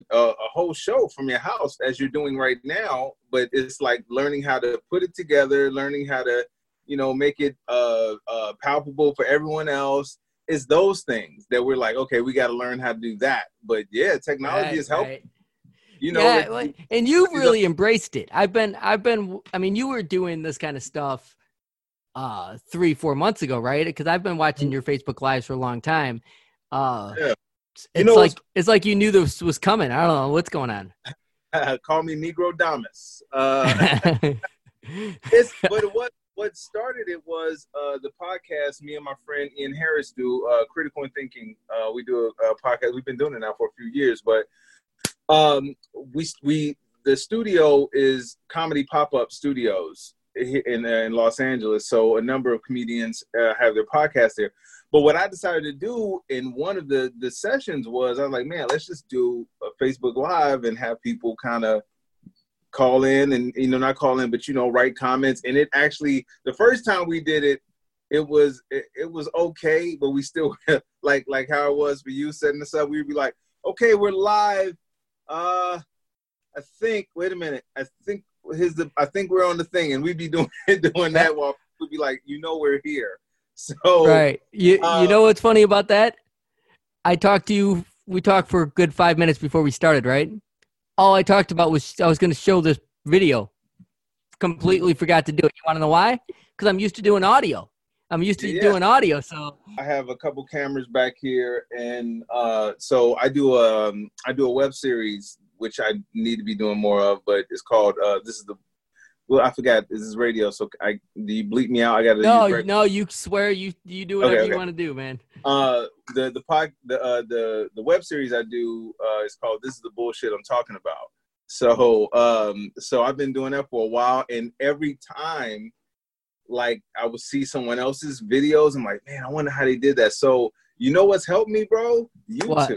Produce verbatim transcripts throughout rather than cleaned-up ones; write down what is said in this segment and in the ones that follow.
a, a whole show from your house as you're doing right now. But it's like learning how to put it together, learning how to, you know, make it uh, uh, palpable for everyone else. It's those things that we're like, okay, we got to learn how to do that. But yeah, technology right, is helping. Right. You know, yeah, it, and you've really embraced it. I've been, I've been. I mean, you were doing this kind of stuff uh, three, four months ago, right? Because I've been watching your Facebook lives for a long time. Uh, yeah. It's you know, like it's like you knew this was coming. I don't know what's going on. Uh, call me Negro Damas. Uh, it's but what what started it was uh, the podcast. Me and my friend Ian Harris do uh, Critical and Thinking. Uh, we do a, a podcast. We've been doing it now for a few years, but um, we we the studio is Comedy Pop Up Studios in in Los Angeles. So a number of comedians uh, have their podcast there. But what I decided to do in one of the, the sessions was I was like, man, let's just do a Facebook Live and have people kind of call in and, you know, not call in, but, you know, write comments. And it actually, the first time we did it, it was it, it was okay, but we still, like like how it was for you setting this up, we'd be like, okay, we're live. Uh, I think, wait a minute. I think here's the, I think we're on the thing. And we'd be doing, doing that while we'd be like, you know, we're here. So right, you uh, you know what's funny about that? I talked to you. We talked for a good five minutes before we started, right? All I talked about was I was going to show this video. Completely forgot to do it. You want to know why? Because I'm used to doing audio. I'm used to yeah. doing audio. So I have a couple cameras back here, and uh, so I do a um, I do a web series which I need to be doing more of, but it's called uh, this is the. Well, I forgot. This is radio, so I do you bleep me out? I got to. No, use no, you swear you you do whatever okay, okay. you want to do, man. Uh, the the pod, the uh, the the web series I do uh, is called "This Is the Bullshit I'm Talking About." So um, so I've been doing that for a while, and every time, like I would see someone else's videos, I'm like, man, I wonder how they did that. So you know what's helped me, bro? YouTube. What?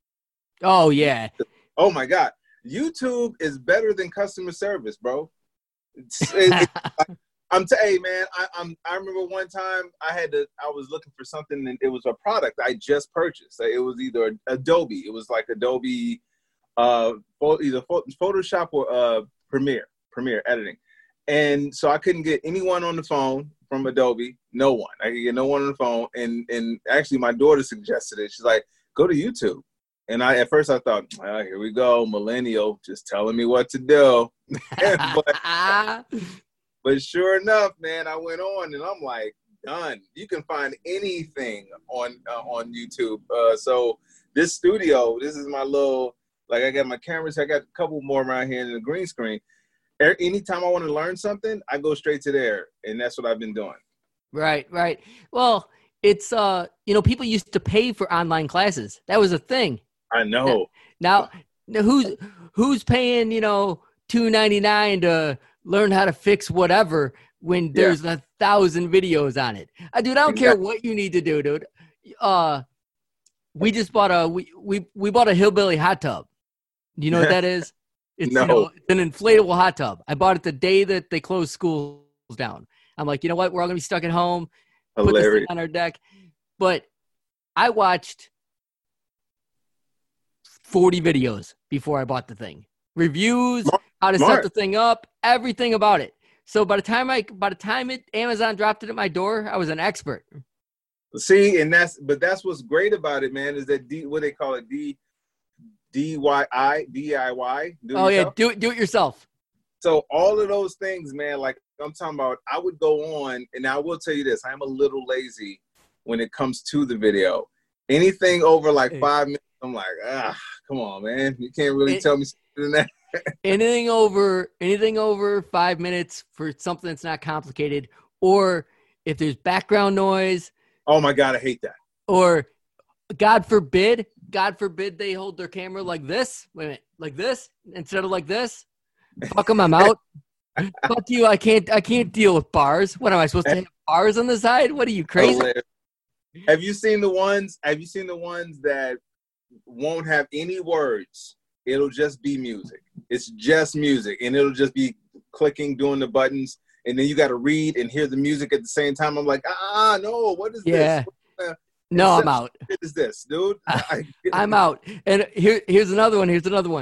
Oh yeah. Oh my God, YouTube is better than customer service, bro. It's, it, it, I'm t- hey man, I, I'm I remember one time I had to I was looking for something and it was a product I just purchased. It was either Adobe, it was like Adobe, uh, either Photoshop or uh Premiere, Premiere editing, and so I couldn't get anyone on the phone from Adobe, no one. I could get no one on the phone, and and actually my daughter suggested it. She's like, go to YouTube. And I, at first I thought, oh, here we go, millennial, just telling me what to do. but, but sure enough, man, I went on and I'm like, done. You can find anything on uh, on YouTube. Uh, so this studio, this is my little, like I got my cameras, I got a couple more around here in the green screen. Anytime I want to learn something, I go straight to there. And that's what I've been doing. Right, right. Well, it's, uh, you know, people used to pay for online classes. That was a thing. I know. Now, now who's who's paying, you know, two ninety-nine to learn how to fix whatever when there's yeah. a thousand videos on it? Uh, dude, I don't exactly. care what you need to do, dude. Uh, we just bought a we, we we bought a hillbilly hot tub. Do you know what that is? It's, no. you know, it's an inflatable hot tub. I bought it the day that they closed schools down. I'm like, you know what? We're all gonna be stuck at home. Hilarious. Put this thing on our deck. But I watched forty videos before I bought the thing. Reviews, how to Smart. set the thing up, everything about it. So by the time I, by the time it Amazon dropped it at my door, I was an expert. See, and that's, but that's what's great about it, man, is that D, what they call it, D, D Y I, D I Y. Do oh yourself. yeah, do it, do it yourself. So all of those things, man, like I'm talking about, I would go on, and I will tell you this, I'm a little lazy when it comes to the video. Anything over like five minutes, I'm like, ah, come on, man. You can't really it, tell me something that. anything over anything over five minutes for something that's not complicated, or if there's background noise. Oh my God, I hate that. Or God forbid, God forbid they hold their camera like this. Wait a minute, like this instead of like this. Fuck them, I'm out. Fuck you, I can't I can't deal with bars. What am I supposed to have bars on the side? What are you, crazy? Hilarious. Have you seen the ones? Have you seen the ones that won't have any words? It'll just be music. It's just music, and it'll just be clicking, doing the buttons, and then you got to read and hear the music at the same time. I'm like, ah, no, what is yeah. this? Uh, no, I'm out. What is this, dude? I, I'm out. And here, here's another one. Here's another one.